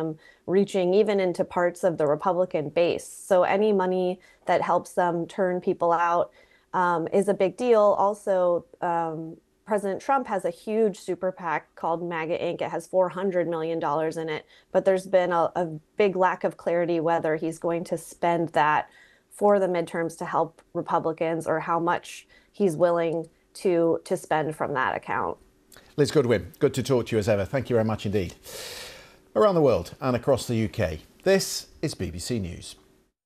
them reaching even into parts of the Republican base. So any money that helps them turn people out is a big deal. Also, President Trump has a huge super PAC called MAGA Inc. It has $400 million in it, but there's been a big lack of clarity whether he's going to spend that for the midterms to help Republicans or how much he's willing to spend from that account. Liz Goodwin, good to talk to you as ever. Thank you very much indeed. Around the world and across the UK, this is BBC News.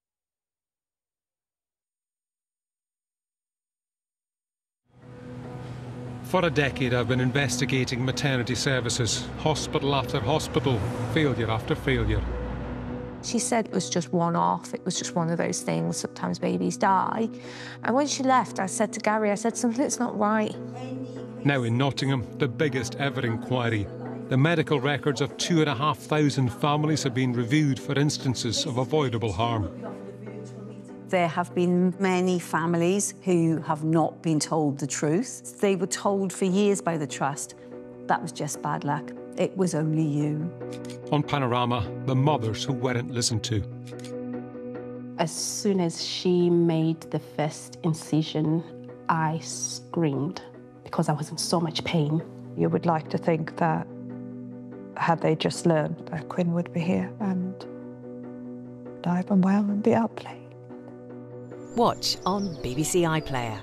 For a decade, I've been investigating maternity services, hospital after hospital, failure after failure. She said it was just one-off, it was just one of those things, sometimes babies die. And when she left, I said to Gary, I said, something's not right. Now in Nottingham, the biggest ever inquiry. The medical records of 2,500 families have been reviewed for instances of avoidable harm. There have been many families who have not been told the truth. They were told for years by the Trust that was just bad luck. It was only you. On Panorama, the mothers who weren't listened to. As soon as she made the first incision, I screamed because I was in so much pain. You would like to think that had they just learned that Quinn would be here and alive and well and be out playing. Watch on BBC iPlayer.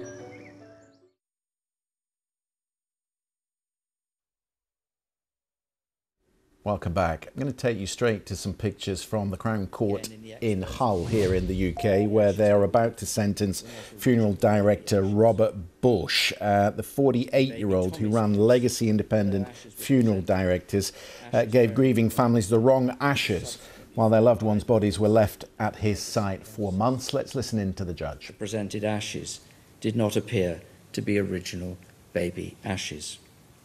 Welcome back. I'm going to take you straight to some pictures from the Crown Court in Hull here in the UK, where they are about to sentence funeral director Robert Bush, the 48-year-old who ran Legacy Independent Funeral Directors, gave grieving families the wrong ashes while their loved ones' bodies were left at his site for months. Let's listen in to the judge. The presented ashes did not appear to be original baby ashes.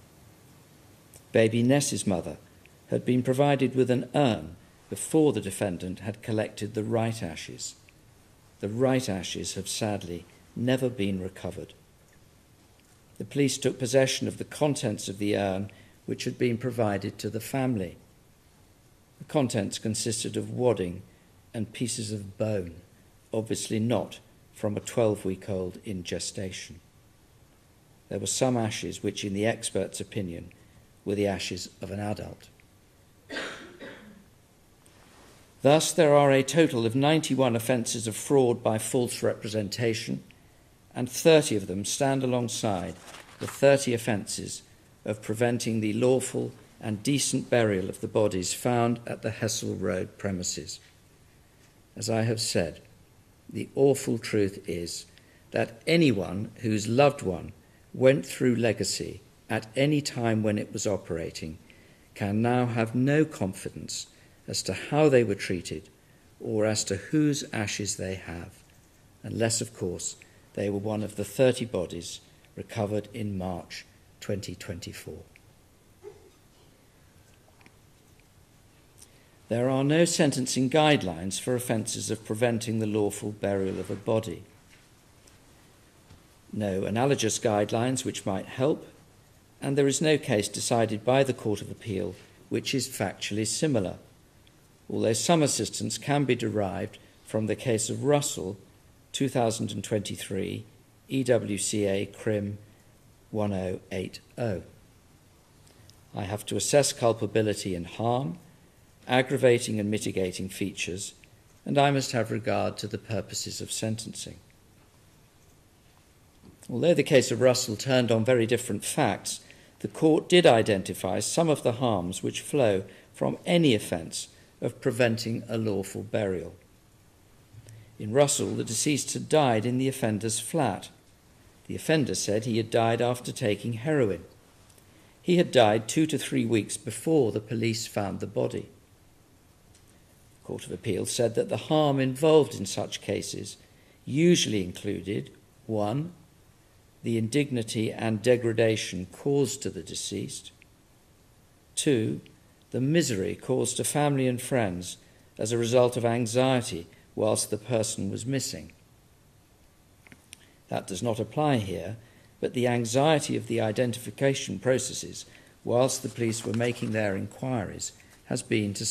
Baby Ness's mother had been provided with an urn before the defendant had collected the right ashes. The right ashes have sadly never been recovered. The police took possession of the contents of the urn which had been provided to the family. The contents consisted of wadding and pieces of bone, obviously not from a 12-week-old in gestation. There were some ashes which, in the expert's opinion, were the ashes of an adult. Thus, there are a total of 91 offences of fraud by false representation, and 30 of them stand alongside the 30 offences of preventing the lawful and decent burial of the bodies found at the Hessel Road premises. As I have said, the awful truth is that anyone whose loved one went through Legacy at any time when it was operating can now have no confidence as to how they were treated or as to whose ashes they have, unless, of course, they were one of the 30 bodies recovered in March 2024. There are no sentencing guidelines for offences of preventing the lawful burial of a body. No analogous guidelines which might help, and there is no case decided by the Court of Appeal which is factually similar, although some assistance can be derived from the case of Russell, 2023, EWCA Crim 1080. I have to assess culpability and harm, aggravating and mitigating features, and I must have regard to the purposes of sentencing. Although the case of Russell turned on very different facts, the court did identify some of the harms which flow from any offence of preventing a lawful burial. In Russell, the deceased had died in the offender's flat. The offender said he had died after taking heroin. He had died 2 to 3 weeks before the police found the body. The Court of Appeal said that the harm involved in such cases usually included 1. The indignity and degradation caused to the deceased. 2. The misery caused to family and friends as a result of anxiety whilst the person was missing. That does not apply here, but the anxiety of the identification processes whilst the police were making their inquiries has been to